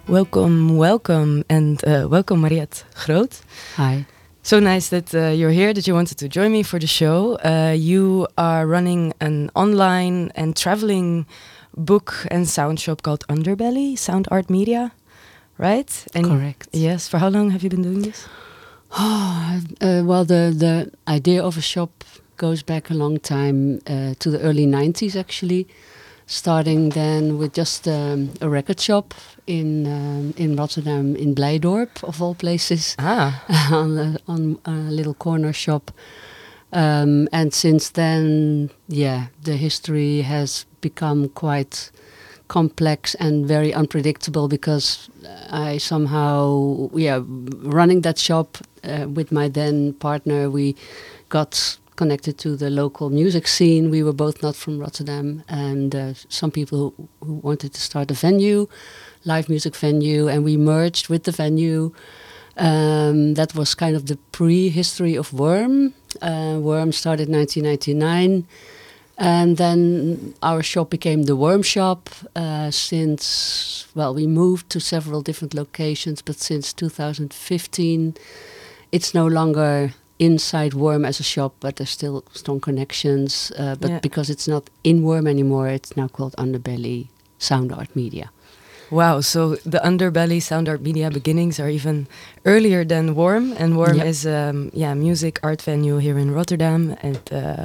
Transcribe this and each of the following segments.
Welcome, and welcome Mariette Groot. Hi. So nice that you're here, that you wanted to join me for the show. You are running an online and traveling book and sound shop called Underbelly, Sound Art Media, right? And correct. Yes, for how long have you been doing this? Well, the idea of a shop goes back a long time, to the early 90s actually. Starting then with just a record shop in Rotterdam, in Blijdorp, of all places, on a little corner shop. And since then, the history has become quite complex and very unpredictable, because I somehow, running that shop with my then partner, we got connected to the local music scene. We were both not from Rotterdam, and some people who wanted to start a venue, live music venue, and we merged with the venue. That was kind of the pre-history of Worm. Worm started 1999, and then our shop became the Worm Shop. We moved to several different locations, but since 2015, it's no longer inside Worm as a shop, but there's still strong connections. Because it's not in Worm anymore, it's now called Underbelly Sound Art Media. Wow, so the Underbelly Sound Art Media beginnings are even earlier than Worm, and Worm is music art venue here in Rotterdam, and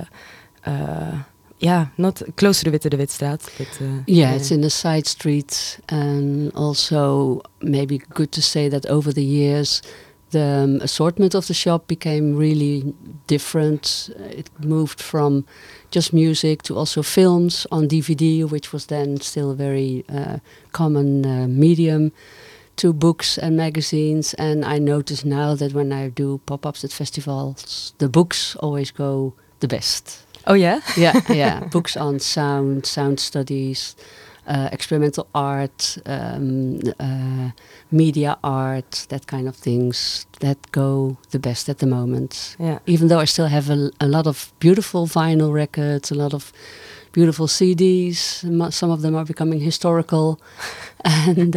not close to the Witte de Witstraat, but it's in a side street. And also maybe good to say that over the years the assortment of the shop became really different. It moved from just music to also films on DVD, which was then still a very common medium, to books and magazines. And I notice now that when I do pop-ups at festivals, the books always go the best. Oh yeah? Yeah. Books on sound studies, experimental art, media art, that kind of things that go the best at the moment. Yeah. Even though I still have a lot of beautiful vinyl records, a lot of beautiful CDs. Some of them are becoming historical, and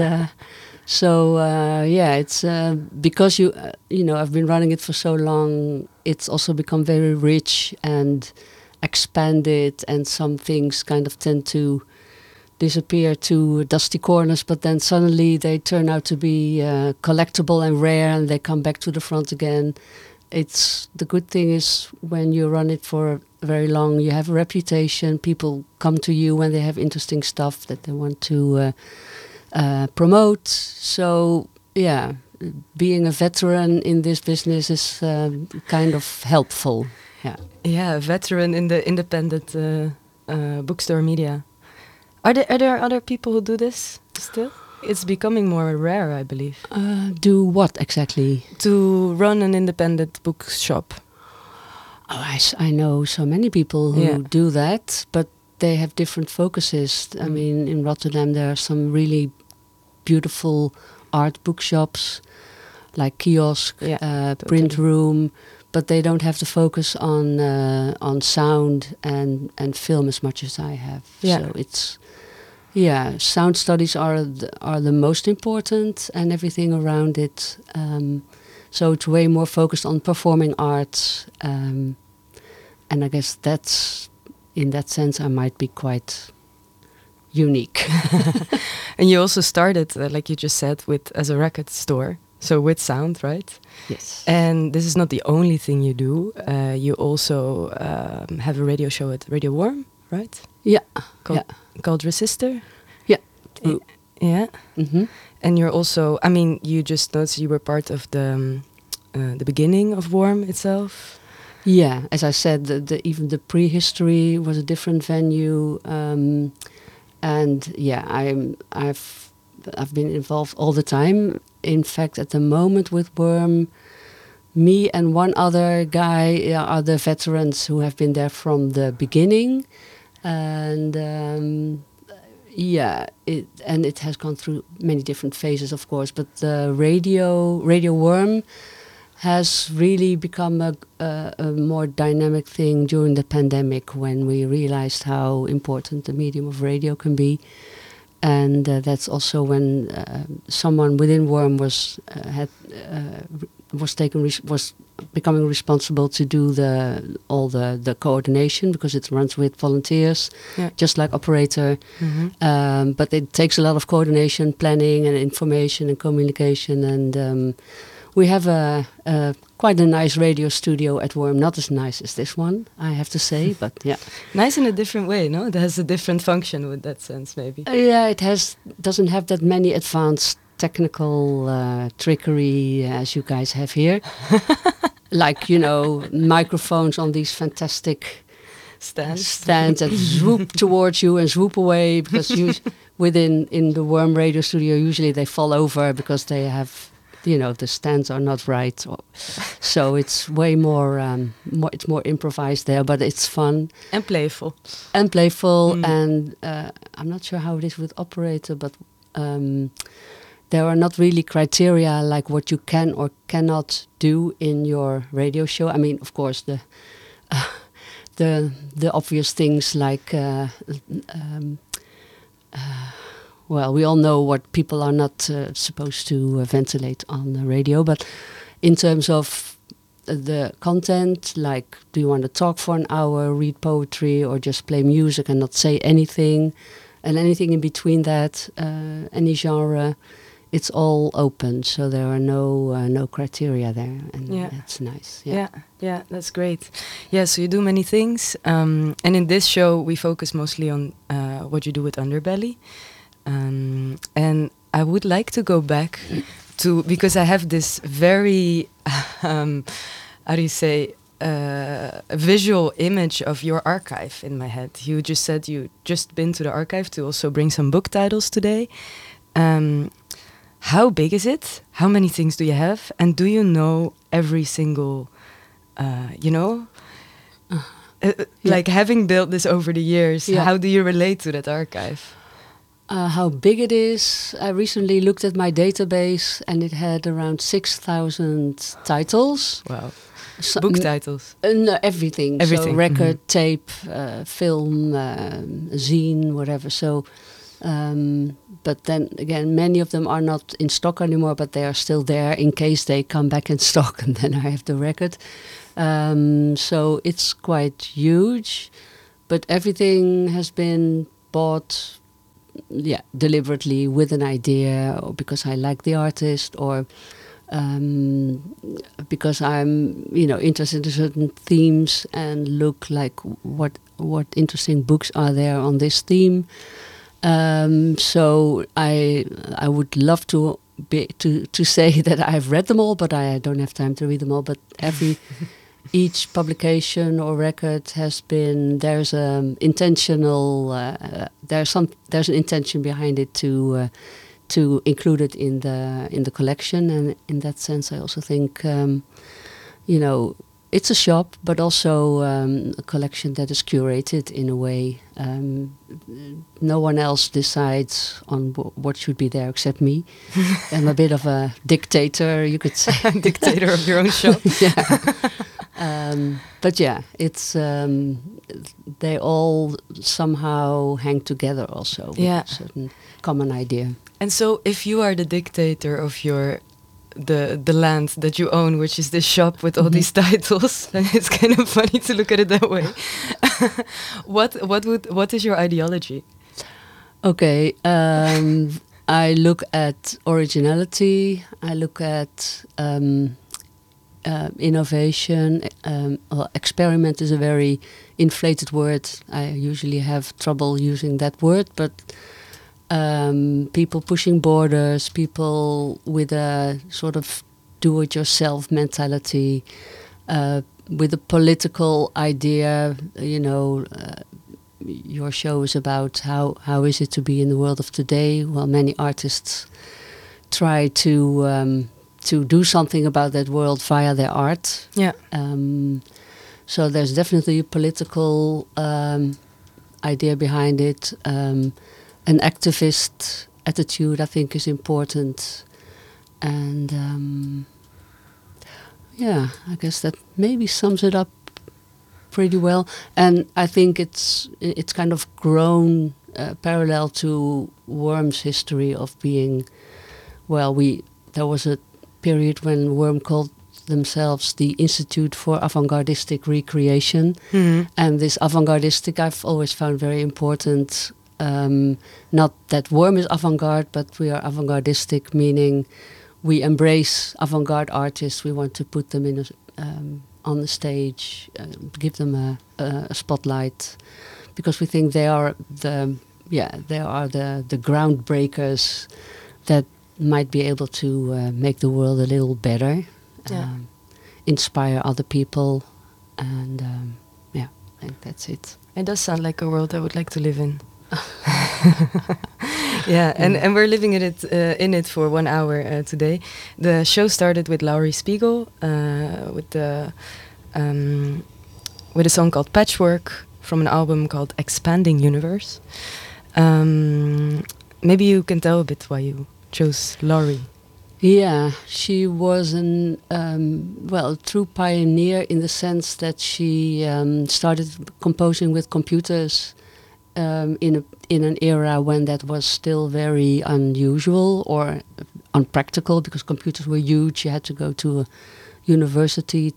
it's because I've been running it for so long. It's also become very rich and expanded, and some things kind of tend to disappear to dusty corners, but then suddenly they turn out to be collectible and rare, and they come back to the front again. It's the good thing is when you run it for very long, you have a reputation. People come to you when they have interesting stuff that they want to promote. So being a veteran in this business is kind of helpful. Yeah, a veteran in the independent bookstore media. Are there other people who do this still? It's becoming more rare, I believe. Do what exactly? To run an independent bookshop. Oh, I know so many people who do that, but they have different focuses. I mean, in Rotterdam there are some really beautiful art bookshops, like Kiosk, Print Room, but they don't have the focus on sound and film as much as I have. Yeah. So it's sound studies are the most important, and everything around it. So it's way more focused on performing arts, and I guess that's, in that sense, I might be quite unique. And you also started, like you just said, as a record store, so with sound, right? Yes. And this is not the only thing you do. You also have a radio show at Radio Worm, right? Yeah. Called Resistor? Yeah. Yeah. Mm-hmm. And you're also, I mean, you just noticed you were part of the beginning of Worm itself. Yeah, as I said, even the prehistory was a different venue, and I've been involved all the time. In fact, at the moment with Worm, me and one other guy are the veterans who have been there from the beginning. And it has gone through many different phases, of course. But the Radio Worm has really become a more dynamic thing during the pandemic, when we realized how important the medium of radio can be. and that's also when someone within Worm was becoming responsible to do all the coordination, because it runs with volunteers, just like Operator. But it takes a lot of coordination, planning, and information and communication. And we have quite a nice radio studio at Worm. Not as nice as this one, I have to say, but yeah. Nice in a different way, no? It has a different function with that sense, maybe. Yeah, it doesn't have that many advanced technical trickery as you guys have here. Like, microphones on these fantastic stands that swoop towards you and swoop away, because in the Worm radio studio usually they fall over because they have, the stands are not right. So it's way more, it's more improvised there, but it's fun. And playful. And I'm not sure how it is with Operator, but there are not really criteria like what you can or cannot do in your radio show. I mean, of course, the obvious things like, well, we all know what people are not supposed to ventilate on the radio. But in terms of the content, like, do you want to talk for an hour, read poetry, or just play music and not say anything, and anything in between that, any genre. It's all open, so there are no criteria there, and that's nice. Yeah, that's great. Yeah, so you do many things, and in this show we focus mostly on what you do with Underbelly, and I would like to go back to, because I have this very how do you say, a visual image of your archive in my head. You just said you just been to the archive to also bring some book titles today. How big is it? How many things do you have? And do you know every single, like having built this over the years, how do you relate to that archive? How big it is? I recently looked at my database and it had around 6,000 titles. Wow. Book titles? No, everything. So record, tape, film, zine, whatever. So... but then again, many of them are not in stock anymore, but they are still there in case they come back in stock, and then I have the record. So it's quite huge, but everything has been bought, deliberately with an idea, or because I like the artist, or because I'm, interested in certain themes and look like what interesting books are there on this theme. So I would love to say that I've read them all, but I don't have time to read them all. But each publication or record there's an intention behind it to include it in the collection, and in that sense, I also think it's a shop, but also a collection that is curated in a way. No one else decides on what should be there except me. I'm a bit of a dictator, you could say. Dictator of your own shop. But it's they all somehow hang together also with a certain common idea. And so if you are the dictator of the land that you own, which is this shop with all these titles, and it's kind of funny to look at it that way. What is your ideology? Okay, I look at originality. I look at innovation. Experiment is a very inflated word. I usually have trouble using that word, but people pushing borders, people with a sort of do-it-yourself mentality, with a political idea. Your show is about how is it to be in the world of today. Well, many artists try to do something about that world via their art. So there's definitely a political idea behind it. An activist attitude, I think, is important, and I guess that maybe sums it up pretty well. And I think it's kind of grown parallel to Worm's history of being, well, there was a period when Worm called themselves the Institute for Avant-Gardistic Recreation, and this avant-gardistic I've always found very important. Not that Worm is avant-garde, but we are avant-gardistic, meaning we embrace avant-garde artists. We want to put them in on the stage, give them a spotlight, because we think they are the groundbreakers that might be able to make the world a little better, inspire other people, and I think that's it. It does sound like a world I would like to live in. Yeah, and we're living in it for 1 hour today. The show started with Laurie Spiegel with a song called Patchwork from an album called Expanding Universe. Maybe you can tell a bit why you chose Laurie. Yeah, she was true pioneer in the sense that she started composing with computers in an era when that was still very unusual or unpractical, because computers were huge. You had to go to a university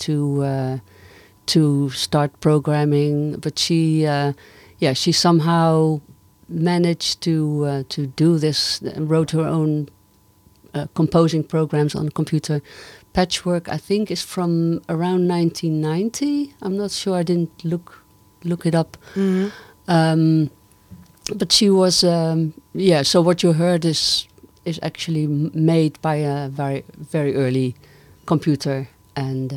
to start programming. But she somehow managed to do this, wrote her own composing programs on a computer. Patchwork, I think, is from around 1990. I'm not sure. I didn't look it up. But she was, so what you heard is actually made by a very, very early computer. And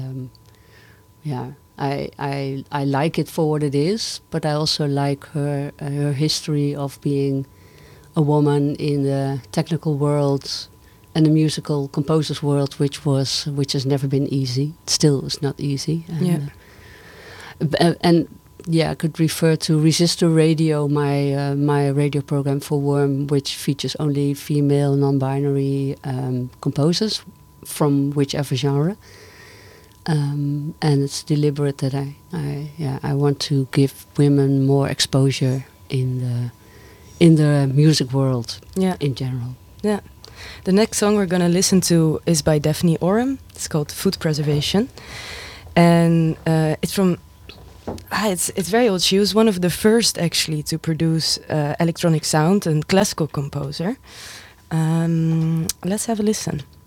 I like it for what it is, but I also like her history of being a woman in the technical world and the musical composer's world, which has never been easy. Still is not easy. And I could refer to Resistor Radio, my radio program for Worm, which features only female non-binary composers from whichever genre. And it's deliberate that I want to give women more exposure in the music world in general. Yeah. The next song we're going to listen to is by Daphne Oram. It's called Food Preservation. And it's from... it's very old. She was one of the first, actually, to produce electronic sound and classical composer. Let's have a listen.